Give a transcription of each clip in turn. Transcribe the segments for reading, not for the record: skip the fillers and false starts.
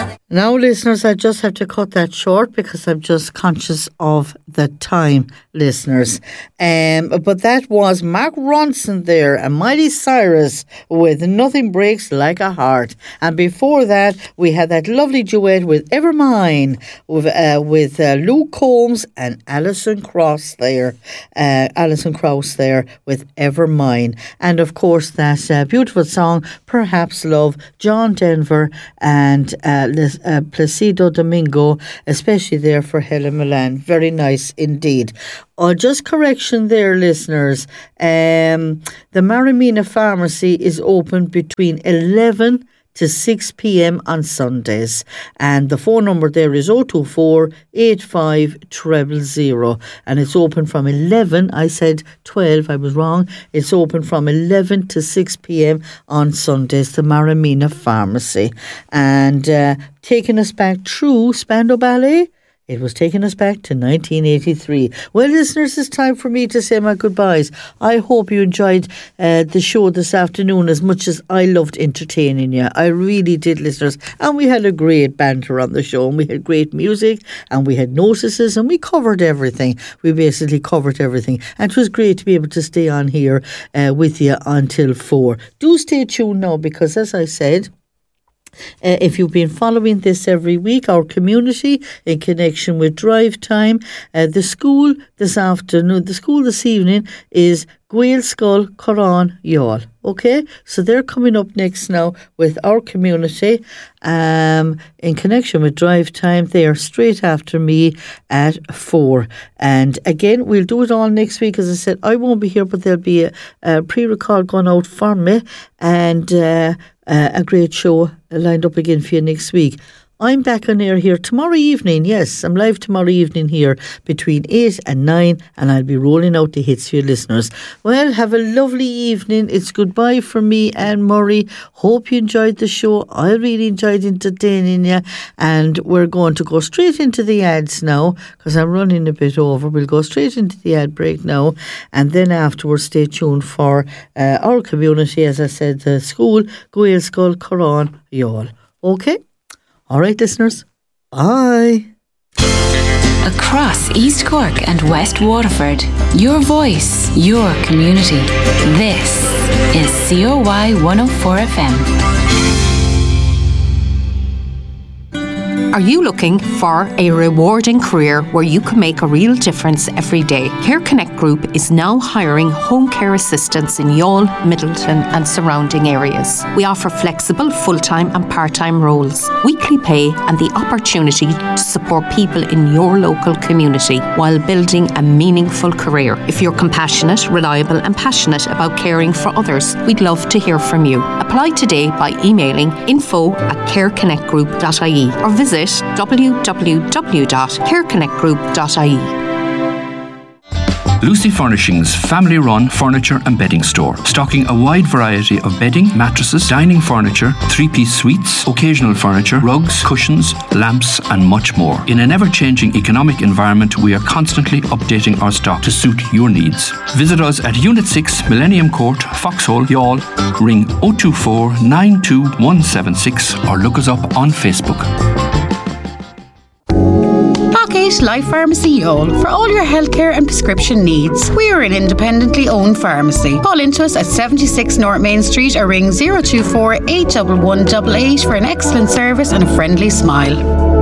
Now, listeners, I just have to cut that short because I'm just conscious of the time, listeners. But that was Mark Ronson there and Miley Cyrus with Nothing Breaks Like a Heart. And before that, we had that lovely duet with Evermine with Luke Combs and Alison Krauss there. Alison Krauss there with Evermine. And of course, that beautiful song, Perhaps Love, John Denver and Placido Domingo, especially there for Helen Milan. Very nice indeed. Just correction there, listeners. The Maramina Pharmacy is open between 11 to 6 p.m. on Sundays. And the phone number there is 024 85 000. And it's open from 11. I said 12. I was wrong. It's open from 11 to 6 p.m. on Sundays, the Maramina Pharmacy. And taking us back through Spandau Ballet, it was taking us back to 1983. Well, listeners, it's time for me to say my goodbyes. I hope you enjoyed the show this afternoon as much as I loved entertaining you. I really did, listeners. And we had a great banter on the show. And we had great music. And we had notices. And we covered everything. We basically covered everything. And it was great to be able to stay on here with you until 4. Do stay tuned now because, as I said, if you've been following this every week, our community in connection with Drive Time, the school this evening is Gaelscoil Corán Youghal. Okay, so they're coming up next now with our community in connection with Drive Time. They are straight after me at 4. And again, we'll do it all next week. As I said, I won't be here, but there'll be a pre-record gone out for me and a great show lined up again for you next week. I'm back on air here tomorrow evening. Yes, I'm live tomorrow evening here between 8 and 9 and I'll be rolling out the hits for your listeners. Well, have a lovely evening. It's goodbye from me, Anne Murray. Hope you enjoyed the show. I really enjoyed entertaining you and we're going to go straight into the ads now because I'm running a bit over. We'll go straight into the ad break now and then afterwards stay tuned for our community, as I said, the school, Gaelscoil Corán Youghal. Okay? All right, listeners. Bye. Across East Cork and West Waterford, your voice, your community. This is COY 104 FM. Are you looking for a rewarding career where you can make a real difference every day? Care Connect Group is now hiring home care assistants in Youghal, Middleton and surrounding areas. We offer flexible full-time and part-time roles, weekly pay and the opportunity to support people in your local community while building a meaningful career. If you're compassionate, reliable and passionate about caring for others, we'd love to hear from you. Apply today by emailing info@careconnectgroup.ie or visit www.careconnectgroup.ie. Lucy Furnishings family-run furniture and bedding store, stocking a wide variety of bedding, mattresses, dining furniture, three-piece suites, occasional furniture, rugs, cushions, lamps and much more. In an ever-changing economic environment, we are constantly updating our stock to suit your needs. Visit us at Unit 6, Millennium Court, Foxhole, Youghal. Ring 024 92176 or look us up on Facebook. Parkgate Life Pharmacy Youghal for all your healthcare and prescription needs. We are an independently owned pharmacy. Call into us at 76 North Main Street or ring 024 81188 for an excellent service and a friendly smile.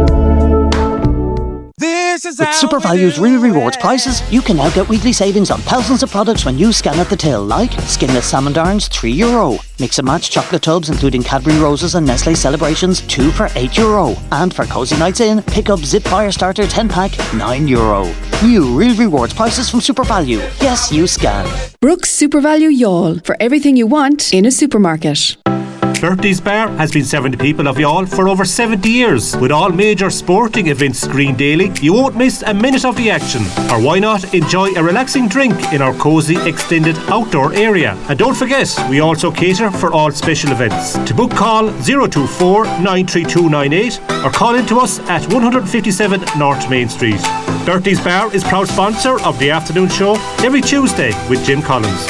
With SuperValue's Real Rewards prices, you can now get weekly savings on thousands of products when you scan at the till, like skinless salmon darns, €3. Mix and match chocolate tubs including Cadbury Roses and Nestle Celebrations, 2 for €8. And for cozy nights in, pick up Zip Fire Starter 10-pack, €9. New Real Rewards prices from SuperValue. Yes, you scan. Brooks SuperValue Youghal, for everything you want in a supermarket. Bertie's Bar has been serving the people of Youghal for over 70 years. With all major sporting events screened daily, you won't miss a minute of the action. Or why not enjoy a relaxing drink in our cosy extended outdoor area. And don't forget, we also cater for all special events. To book, call 024 93298 or call in to us at 157 North Main Street. Bertie's Bar is proud sponsor of the afternoon show every Tuesday with Jim Collins.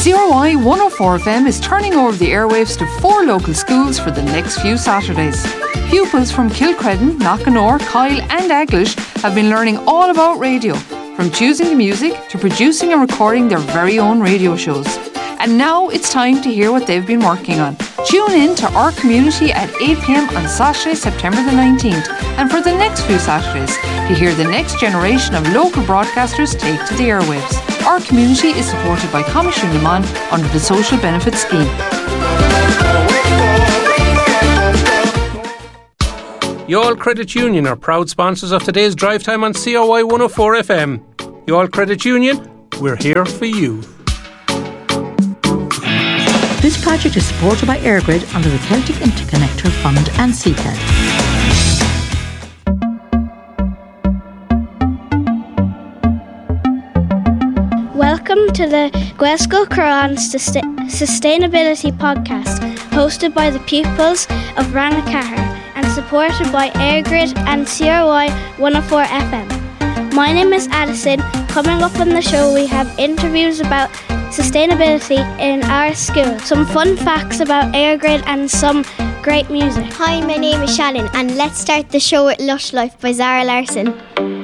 CRY 104 FM is turning over the airwaves to 4 local schools for the next few Saturdays. Pupils from Kilcredden, Knockanore, Kyle and Aglish have been learning all about radio, from choosing the music to producing and recording their very own radio shows. And now it's time to hear what they've been working on. Tune in to Our Community at 8 p.m. on Saturday, September the 19th, and for the next few Saturdays, to hear the next generation of local broadcasters take to the airwaves. Our Community is supported by Coimisiún na Mon under the Social Benefit Scheme. Youall Credit Union are proud sponsors of today's drive time on CRY 104 FM. Youall Credit Union, we're here for you. This project is supported by EirGrid under the Celtic Interconnector Fund and CPED. Welcome to the Glasgow Quran Sustainability Podcast, hosted by the pupils of Ranacahar and supported by EirGrid and CRY 104 FM. My name is Addison. Coming up on the show, we have interviews about sustainability in our school, some fun facts about EirGrid and some great music. Hi, my name is Shannon and let's start the show with Lush Life by Zara Larsson.